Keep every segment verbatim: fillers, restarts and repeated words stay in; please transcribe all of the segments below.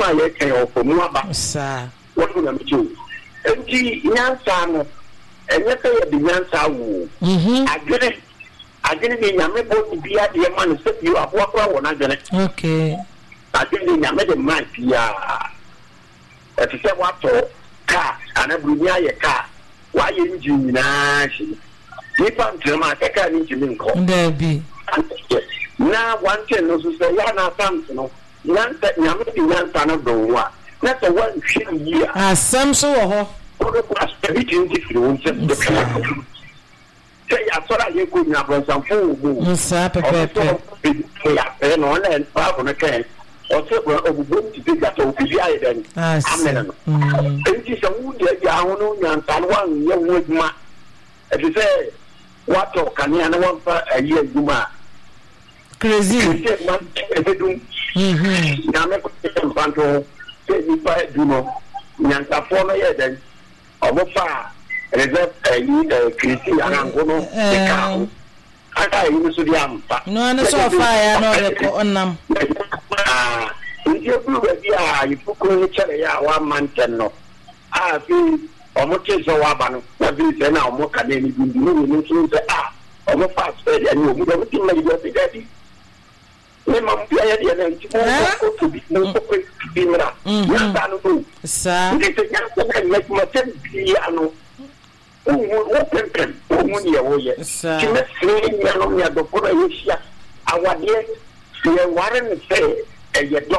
ma ye kan o for mu aba sa what na me ju enti nyansa no enye ka ye di nyansa wo mhm agene agene ni nyame bo bia de man se bi abo akwa wo na agene okay agene nyame de man bia eti se wato ka ana brunia ye ka wa ye nji nyina shi nipa ntema akeka ni nji nko ndabi na one thing no so say ya na something no nyanta nyame di nyanta na do wa na so one hwe yi asem so wo ho ko ko stability ndi fi won se de ka say asora ye ko nya bro san fu wo musa pepepe ya e no na pa ko na ke o se bro obubu ti de ga to bi aye den amen no enti se wu de ya ho no nyanta no wan ye wo djuma e ti say what of Kanya and one for a year, Juma. Crazy. Mhm. Namek Banto, say you buy Juno, Yanta Fono, then, or far, reserve a Christian and Angono, the cow. I used to be am. No, and so fire, no, on them. Ah, if you do it, you put each other one man can know. I feel. Omo chezo wabanu na bi se na omo kane ni bi ni ni so se ah omo fast food ya ni omo do ti na ido ti dadi ni mam bi ya dia na ti ko ko bi no ko ko bi mira ya ta no do sa ni se ya se na ni ma ten bi ano o o pen o mo ni ya wo ye ti me se ni ano ni do ko ya shia awade ye ware ni se e ye do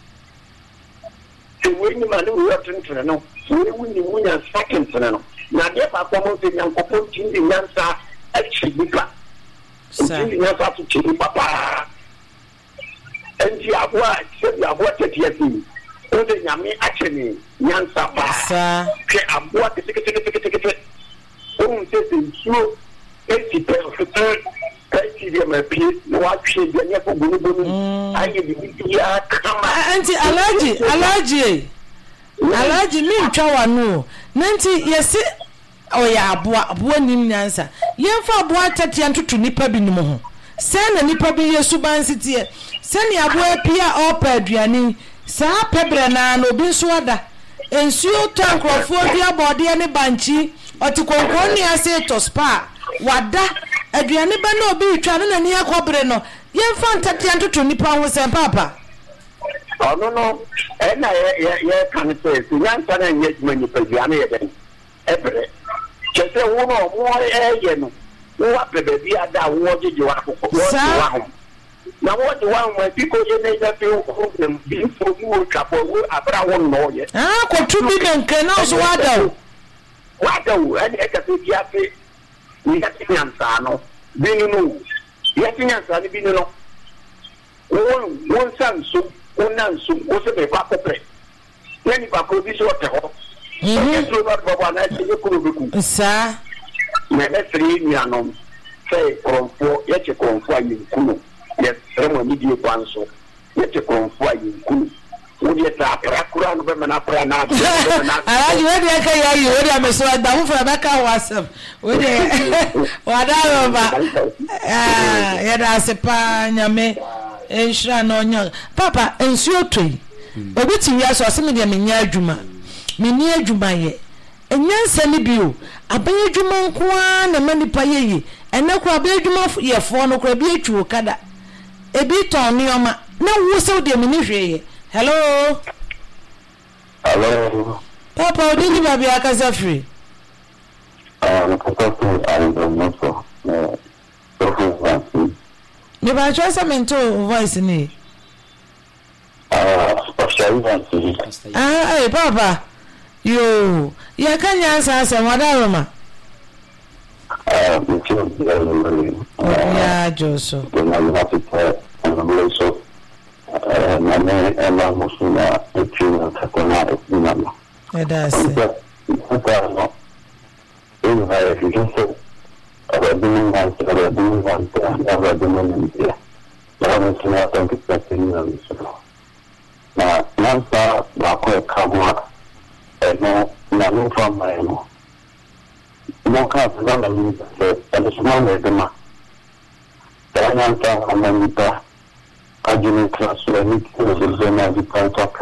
ti we ni ma no wo tun no we ni munya second no na de pa ko mo se nyankopon tindi nyansa a chibika tindi nyansa to chibi papa enji abua se bi abua tetiati o de nyame a cheni nyansa pa sa ke abua tike tike tike tike tike o se se nsuo e ti pe futu e ti de ma pi no wa twe de nya ko gunu gunu aye bi ya kama anti alaji alaji alaji mi ntwa wanu nanti yesi oya aboa aboa nim nyansa yemfa aboa tete antoto nipa bi nim ho se na nipa bi yesu bansitie se ni aboa pia opa aduane saa pebre na no bi so ada ensuo tankrofo bi abode ne banchi otikonkon ni ase to spa wada aduane ba na obi twa na ni akobre no yemfa tete antoto nipa ho se papa. Oh no no, eh na ye ye kan say so nyansa na nye mani paduane ye den. Ebre. Chese wo no mo eh ye no. Wo abebe bi ada wo jeje wa ko wo wa ho. Na wo de wa mo bi ko ye na ya fi wo dem bi fo mu twapo wo abra wo no ye. Ah ko tu bi den kan na so wada wo. Wada wo e e ka fi bi afi. Ni ka ti nyansa no. Bi ni no. Ye ti nyansa ni bi ni no. Wo wo san so onan so o se be kwa popre yani pa ko bi so te ho mhm so ba ba na ti ko bi ku sa me me free mi anom say konfo ye che konfo ayi ku ye remo ni di kwanso ye che konfo ayi ku wo di ta pra kura no be na pra na ah you dey ka ya you dey me so da hu fra ba ka wasap wo dey wada ba ah ya da se pa nyame enshira no nya papa ensuo toi obuti ya so asem de menya adwuma meni adwuma ye enyansa ni bio aban adwuma nko a na manipa ye ene ko aban adwuma ye fo no ko bi atwu kada ebi ton ni oma na wo se de meni hweye hello hello papa odi ni ba bia kasa free ah no papa I don't know so no so me ba cho sa mento voice ni ah pastor ah eh papa yo ya kanya sa sa wadaroma ah mcho ya joso na na pita na so na na ela musuna etina takona etina edase papa no in vai fijo Ada dengan wanita, ada dengan wanita, ada dengan wanita. Dalam semua tempat kita ini ada semua. Nah, nanti aku kamu, eh, no, nalu faham eh, no. Mungkin sedang lalu, ada semua mereka mah. Dan nanti kami minta kajian kelas ini kita berzama di kantor.